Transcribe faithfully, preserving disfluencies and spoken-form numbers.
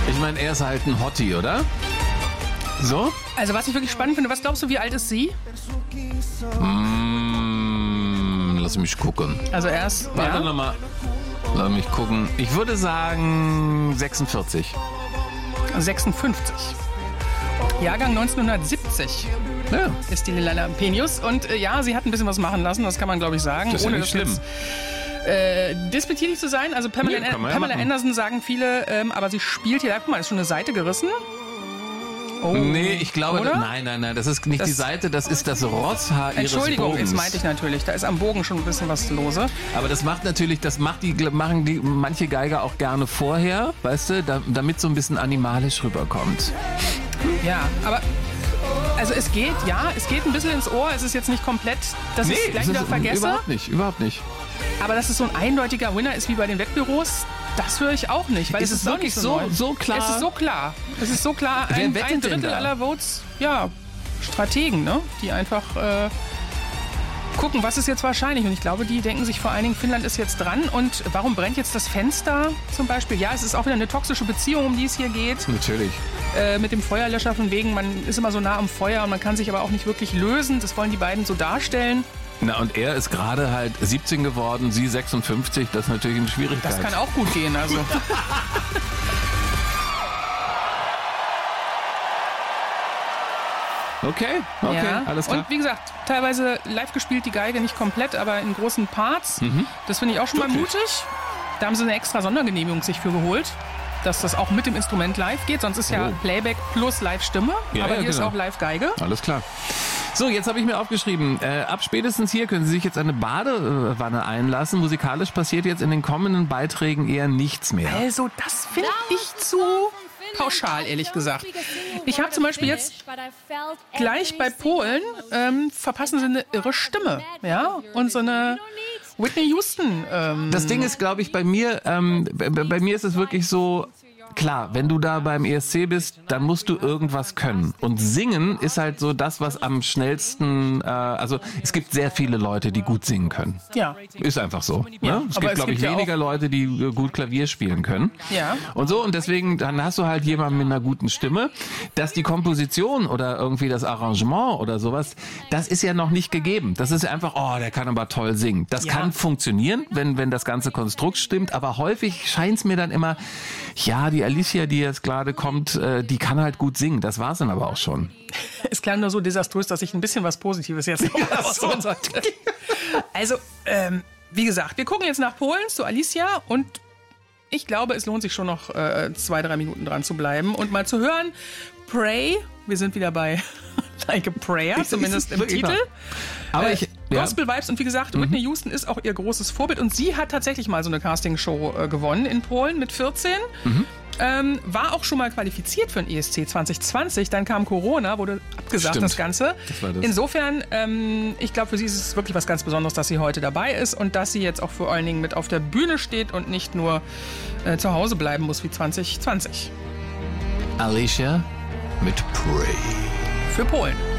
Ich meine, er ist halt ein Hottie, oder? So? Also was ich wirklich spannend finde, was glaubst du, wie alt ist sie? Mm, lass mich gucken. Also erst, Warte ja. nochmal. Lass mich gucken. Ich würde sagen sechsundvierzig. sechsundfünfzig. Jahrgang neunzehnhundertsiebzig. Ja. Ist die Lila Lampenius. Und äh, ja, sie hat ein bisschen was machen lassen, das kann man, glaube ich, sagen. Das ist ja ohne nicht schlimm. Jetzt, äh, despektierlich zu sein. Also Pamela, Nee, kann man ja Pamela machen. Anderson sagen viele, ähm, aber sie spielt hier, guck mal, ist schon eine Seite gerissen. Oh. Nee, ich glaube, Oder? nein, nein, nein, das ist nicht Das- die Seite, das ist das Rosshaar ihres Entschuldigung, Bogens. das meinte ich natürlich. Da ist am Bogen schon ein bisschen was lose. Aber das macht natürlich, das macht die, machen die manche Geiger auch gerne vorher, weißt du, da, damit so ein bisschen animalisch rüberkommt. Ja, aber also es geht, ja, es geht ein bisschen ins Ohr. Es ist jetzt nicht komplett, dass ich es gleich wieder vergesse. Überhaupt nicht, überhaupt nicht. Aber dass es so ein eindeutiger Winner ist wie bei den Wettbüros, das höre ich auch nicht. Weil Ist es es ist auch wirklich nicht so- neu. so klar? Es ist so klar. Es ist so klar. Wer Ein, wettet ein denn Drittel da? aller Votes, ja, Strategen, ne? Die einfach äh, gucken, was ist jetzt wahrscheinlich. Und ich glaube, die denken sich vor allen Dingen, Finnland ist jetzt dran. Und warum brennt jetzt das Fenster zum Beispiel? Ja, es ist auch wieder eine toxische Beziehung, um die es hier geht. Natürlich. Äh, mit dem Feuerlöscher von wegen, man ist immer so nah am Feuer und man kann sich aber auch nicht wirklich lösen. Das wollen die beiden so darstellen. Na, und er ist gerade halt siebzehn geworden, sie sechsundfünfzig, das ist natürlich eine Schwierigkeit. Das kann auch gut gehen, also. Okay, okay, Ja. alles klar. Und wie gesagt, teilweise live gespielt die Geige, nicht komplett, aber in großen Parts. Das finde ich auch schon mal Wirklich? mutig. Da haben sie eine extra Sondergenehmigung sich für geholt, dass das auch mit dem Instrument live geht. Sonst ist ja Oh. Playback plus Live-Stimme. Ja, aber ja, hier ist genau. auch Live-Geige. Alles klar. So, jetzt habe ich mir aufgeschrieben, äh, ab spätestens hier können Sie sich jetzt eine Badewanne einlassen. Musikalisch passiert jetzt in den kommenden Beiträgen eher nichts mehr. Also, das finde ich zu pauschal, ehrlich gesagt. Ich habe zum Beispiel jetzt gleich bei Polen ähm, verpassen sie eine irre Stimme, ja, und so eine Whitney Houston. Ähm, Das Ding ist, glaube ich, bei mir, ähm, bei, bei mir ist es wirklich so, klar, wenn du da beim E S C bist, dann musst du irgendwas können. Und singen ist halt so das, was am schnellsten, äh, also es gibt sehr viele Leute, die gut singen können. ja, Ist einfach so. Ja, Ne? Es aber gibt, es glaube ich, gibt ja weniger Leute, die äh, gut Klavier spielen können. Ja. Und so, und deswegen, dann hast du halt jemanden mit einer guten Stimme. Dass die Komposition oder irgendwie das Arrangement oder sowas, das ist ja noch nicht gegeben. Das ist einfach, oh, der kann aber toll singen. Das Ja. kann funktionieren, wenn, wenn das ganze Konstrukt stimmt, aber häufig scheint es mir dann immer, ja, die Alicia, die jetzt gerade kommt, äh, die kann halt gut singen. Das war's dann aber auch schon. es klang nur so desaströs, dass ich ein bisschen was Positives jetzt noch rausholen sollte. Also, ähm, wie gesagt, wir gucken jetzt nach Polen zu Alicia und ich glaube, es lohnt sich schon noch äh, zwei, drei Minuten dran zu bleiben und mal zu hören. Pray, wir sind wieder bei Like a Prayer, Ist- zumindest ist im wirklich Titel. wahr. Aber Äh, ich, ja. Gospel Vibes und wie gesagt, Whitney Houston ist auch ihr großes Vorbild und sie hat tatsächlich mal so eine Castingshow äh, gewonnen in Polen mit vierzehn. Ähm, war auch schon mal qualifiziert für den E S C zwanzig zwanzig, dann kam Corona, wurde abgesagt Stimmt. das Ganze. Das war das. Insofern, ähm, ich glaube, für sie ist es wirklich was ganz Besonderes, dass sie heute dabei ist und dass sie jetzt auch vor allen Dingen mit auf der Bühne steht und nicht nur äh, zu Hause bleiben muss wie zwanzig zwanzig. Alicia mit Pray. Für Polen.